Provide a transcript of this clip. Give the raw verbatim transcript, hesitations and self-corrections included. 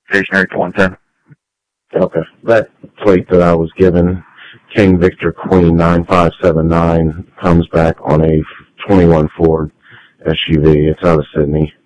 Stationary to one ten. Okay. That plate that I was given, King Victor Queen nine five seven nine, comes back on a twenty-one Ford S U V. It's out of Sydney.